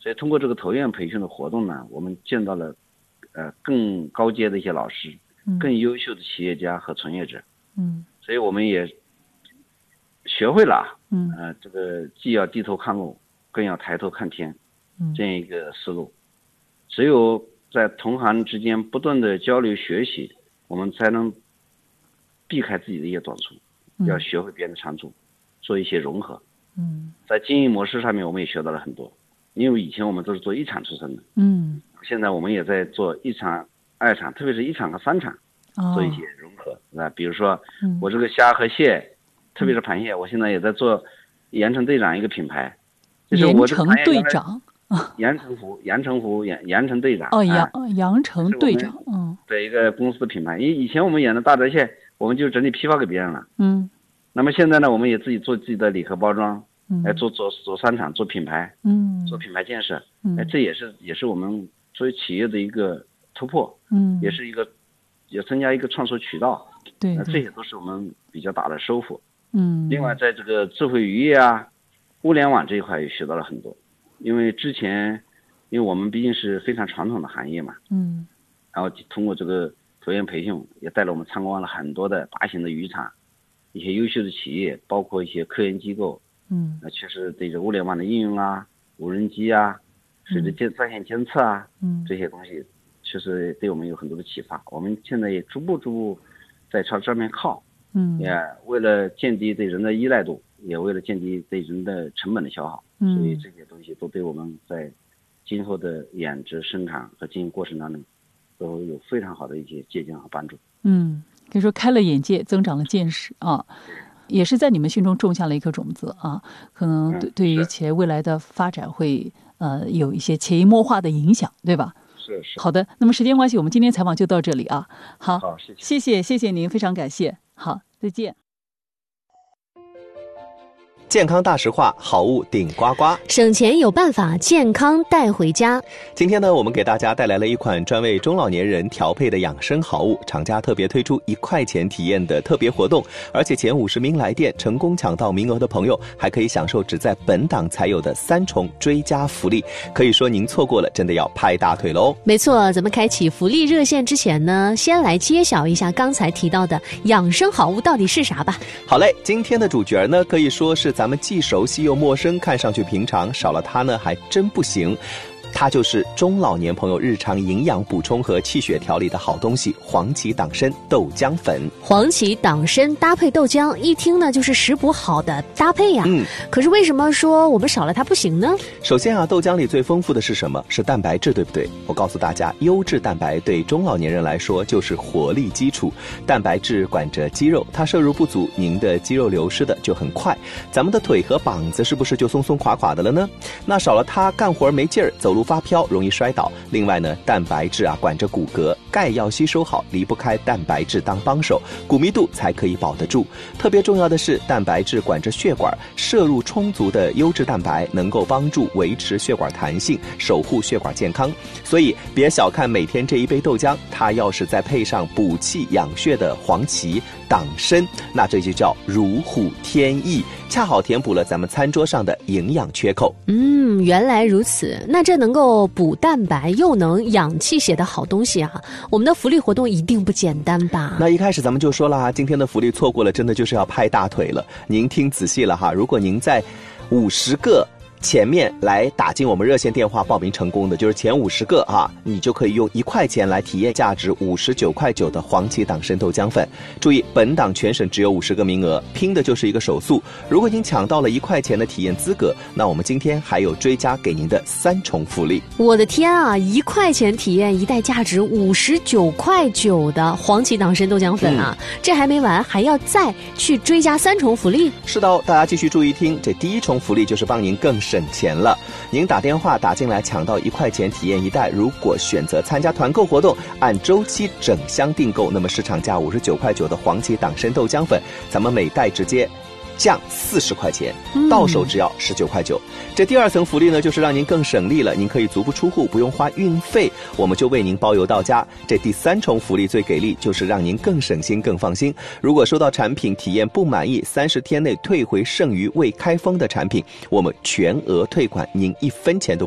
所以通过这个投研培训的活动呢，我们见到了更高阶的一些老师，更优秀的企业家和从业者。所以我们也学会了这个既要低头看路，更要抬头看天，这样一个思路。只有在同行之间不断的交流学习，我们才能避开自己的一些短处，要学会别人的长处，做一些融合。在经营模式上面我们也学到了很多，因为以前我们都是做一场出身的，现在我们也在做一场、二场，特别是1场和3场，做一些融合。比如说我这个虾和蟹，特别是盘蟹，我现在也在做盐城队长一个品牌，就是我这个盘蟹盐城队长。 盐城队长盐城队长的一个公司的品牌。以前我们盐的大闸蟹，我们就整体批发给别人了。那么现在呢，我们也自己做自己的礼盒包装，做3场，做品牌，做品牌建设。这也是我们作为企业的一个突破，也增加一个创收渠道。 对， 这些都是我们比较大的收获。另外在这个智慧渔业物联网这一块也学到了很多。因为我们毕竟是非常传统的行业嘛，然后通过这个投研培训，也带了我们参观了很多的大型的渔场，一些优秀的企业，包括一些科研机构，确实对这物联网的应用无人机水质在线监测这些东西，确实对我们有很多的启发。我们现在也逐步在朝这面靠，也为了降低对人的依赖度，也为了降低对人的成本的消耗。所以这些东西都对我们在今后的养殖、生产和经营过程当中都有非常好的一些借鉴和帮助。 可以说开了眼界，增长了见识也是在你们心中种下了一颗种子可能对于企业未来的发展会有一些潜移默化的影响，对吧？ 是。 好的，那么时间关系，我们今天采访就到这里好， 谢谢您，非常感谢。好，再见。 健康大实话，好物顶呱呱， 省钱有办法，健康带回家。 今天呢，我们给大家带来了一款专为中老年人调配的养生好物，厂家特别推出1块钱体验的特别活动，而且前50名来电成功抢到名额的朋友，还可以享受只在本档才有的3重追加福利。可以说您错过了，真的要拍大腿喽。 没错，咱们开启福利热线之前呢，先来揭晓一下刚才提到的养生好物到底是啥吧。 好嘞，今天的主角呢，可以说是咱们既熟悉又陌生，看上去平常，少了它呢还真不行。它就是中老年朋友日常营养补充和气血调理的好东西——黄芪党参豆浆粉。 黄芪党参搭配豆浆，一听呢就是食补好的搭配呀。可是为什么说我们少了它不行呢？ 首先豆浆里最丰富的是什么？是蛋白质，对不对？我告诉大家，优质蛋白对中老年人来说就是活力基础。蛋白质管着肌肉，它摄入不足，您的肌肉流失的就很快。咱们的腿和膀子是不是就松松垮垮的了呢？那少了它，干活没劲儿，走路发飘，容易摔倒。另外呢，蛋白质管着骨骼，钙要吸收好，离不开蛋白质当帮手，骨密度才可以保得住。特别重要的是，蛋白质管着血管，摄入充足的优质蛋白能够帮助维持血管弹性，守护血管健康。所以别小看每天这一杯豆浆，它要是再配上补气养血的黄芪、党参，那这就叫如虎添翼，恰好填补了咱们餐桌上的营养缺口。 原来如此，那这能够补蛋白又能养气血的好东西我们的福利活动一定不简单吧？ 那一开始咱们就说了今天的福利错过了，真的就是要拍大腿了。您听仔细了如果您在50个前面来打进我们热线电话报名成功的，就是前50个你就可以用1块钱来体验价值59.9块的黄芪党参豆浆粉。注意，本档全省只有50个名额，拼的就是一个手速。如果您抢到了1块钱的体验资格，那我们今天还有追加给您的3重福利。 我的天1块钱体验一袋价值59.9块的黄芪党参豆浆粉这还没完，还要再去追加3重福利。 是的，大家继续注意听，这第1重福利就是帮您更省钱了。您打电话打进来抢到1块钱体验一袋，如果选择参加团购活动，按周期整箱订购，那么市场价59.9块的黄芪党参豆浆粉，咱们每袋直接降40块钱，到手只要19.9块。这第2层福利呢，就是让您更省力了，您可以足不出户，不用花运费，我们就为您包邮到家。这第3重福利最给力，就是让您更省心更放心。如果收到产品体验不满意，30天内退回剩余未开封的产品，我们全额退款，您1分钱都